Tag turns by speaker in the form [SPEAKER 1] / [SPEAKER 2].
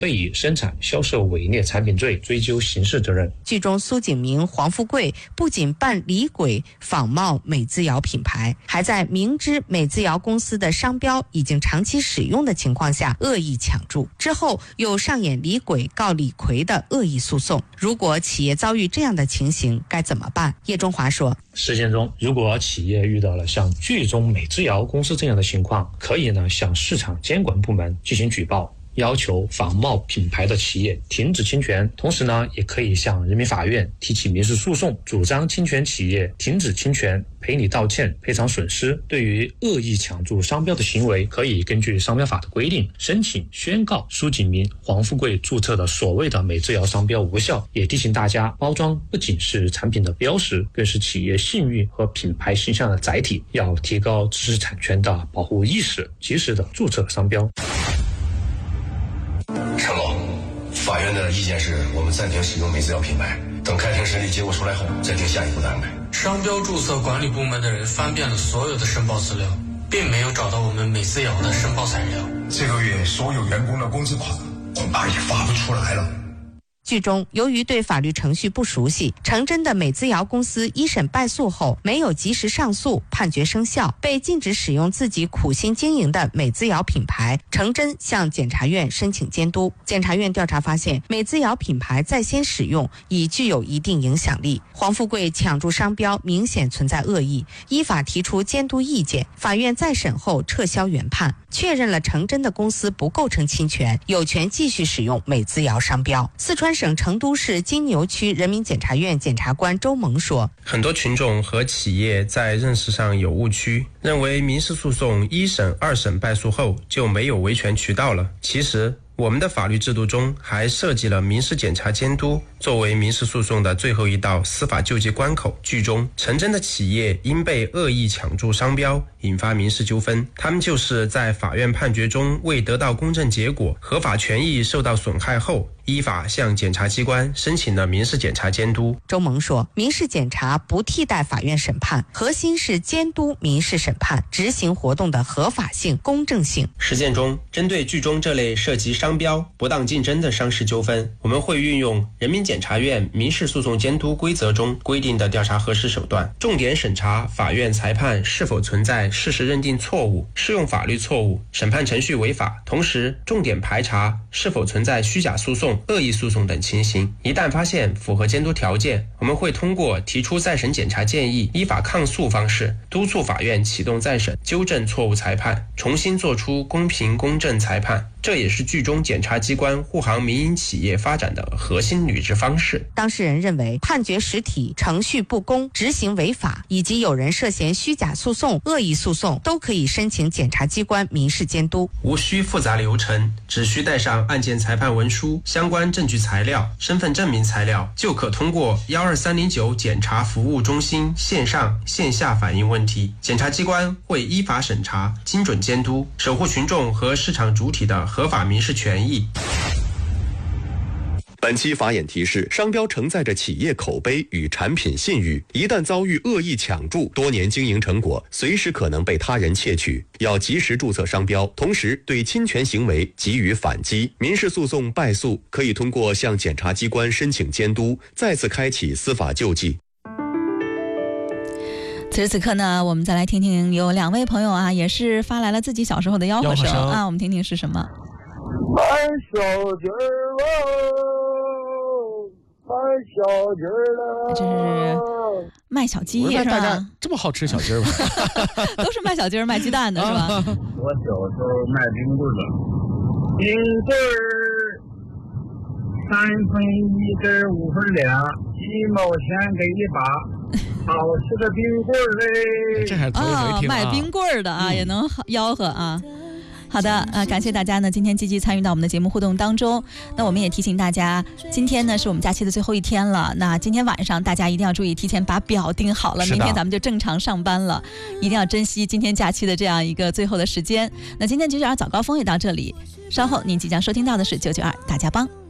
[SPEAKER 1] 被以生产销售伪劣产品罪追究刑事责任。
[SPEAKER 2] 剧中苏景明、黄富贵不仅扮李鬼仿冒美滋瑶品牌，还在明知美滋瑶公司的商标已经长期使用的情况下恶意抢注，之后又上演李鬼告李逵的恶意诉讼。如果企业遭遇这样的情形该怎么办？叶中华说，
[SPEAKER 1] 实践中，如果企业遇到了像剧中美滋瑶公司这样的情况，可以向市场监管部门进行举报，要求仿冒品牌的企业停止侵权，同时也可以向人民法院提起民事诉讼，主张侵权企业停止侵权，赔礼道歉，赔偿损失。对于恶意抢注商标的行为，可以根据商标法的规定申请宣告苏景明、黄富贵注册的所谓的美滋瑶商标无效，也提醒大家，包装不仅是产品的标识，更是企业信誉和品牌形象的载体，要提高知识产权的保护意识，及时的注册商标。
[SPEAKER 3] 陈总，法院的意见是我们暂停使用美滋瑶品牌，等开庭审理结果出来后再定下一步的安排。
[SPEAKER 4] 商标注册管理部门的人翻遍了所有的申报资料，并没有找到我们美滋瑶的申报材料。
[SPEAKER 3] 这个月所有员工的工资款恐怕也发不出来了。
[SPEAKER 2] 剧中由于对法律程序不熟悉，成真的美滋瑶公司一审败诉后没有及时上诉，判决生效，被禁止使用自己苦心经营的美滋瑶品牌。成真向检察院申请监督，检察院调查发现，美滋瑶品牌在先使用已具有一定影响力，黄富贵抢注商标明显存在恶意，依法提出监督意见。法院再审后撤销原判，确认了成真的公司不构成侵权，有权继续使用美滋瑶商标。四川省成都市金牛区人民检察院检察官周萌说，
[SPEAKER 5] 很多群众和企业在认识上有误区，认为民事诉讼一审、二审败诉后就没有维权渠道了。其实我们的法律制度中还设计了民事检察监督作为民事诉讼的最后一道司法救济关口。剧中成真的企业因被恶意抢注商标引发民事纠纷，他们就是在法院判决中未得到公正结果，合法权益受到损害后，依法向检察机关申请了民事检察监督。
[SPEAKER 2] 周萌说，民事检察不替代法院审判，核心是监督民事审判执行活动的合法性、公正性。
[SPEAKER 5] 实践中，针对剧中这类涉及商标、不当竞争的商事纠纷，我们会运用人民检察院民事诉讼监督规则中规定的调查核实手段，重点审查法院裁判是否存在事实认定错误、适用法律错误、审判程序违法，同时重点排查是否存在虚假诉讼、恶意诉讼等情形。一旦发现符合监督条件，我们会通过提出再审检查建议、依法抗诉方式，督促法院启动再审，纠正错误裁判，重新作出公平公正裁判。这也是剧中检察机关护航民营企业发展的核心履职方式。
[SPEAKER 2] 当事人认为判决实体程序不公、执行违法，以及有人涉嫌虚假诉讼、恶意诉讼，都可以申请检察机关民事监督。
[SPEAKER 5] 无需复杂流程，只需带上案件裁判文书、相关证据材料、身份证明材料，就可通过12309检察服务中心线上线下反映问题。检察机关会依法审查、精准监督，守护群众和市场主体的合法民事权益。
[SPEAKER 6] 本期法眼提示：商标承载着企业口碑与产品信誉，一旦遭遇恶意抢注，多年经营成果随时可能被他人窃取，要及时注册商标，同时对侵权行为给予反击。民事诉讼败诉可以通过向检察机关申请监督，再次开启司法救济。
[SPEAKER 7] 此时此刻呢，我们再来听听有两位朋友啊，也是发来了自己小时候的吆喝声啊，我们听听是什么。
[SPEAKER 8] 卖小鸡儿喽，卖小鸡儿喽，
[SPEAKER 7] 这是卖小鸡是吧？
[SPEAKER 9] 大家这么好吃小鸡儿吗？
[SPEAKER 7] 都是卖小鸡儿、卖鸡蛋的是吧？
[SPEAKER 8] 我小时候卖冰棍的，冰棍儿3分1根5分2，几毛钱给一把，好吃的冰棍儿嘞！
[SPEAKER 9] 这还头一回听啊！
[SPEAKER 7] 卖冰棍儿的啊，也能吆喝啊。好的，感谢大家呢，今天积极参与到我们的节目互动当中。那我们也提醒大家，今天呢是我们假期的最后一天了。那今天晚上大家一定要注意，提前把表定好了，明天咱们就正常上班了。一定要珍惜今天假期的这样一个最后的时间。那今天992早高峰也到这里，稍后您即将收听到的是992大家帮。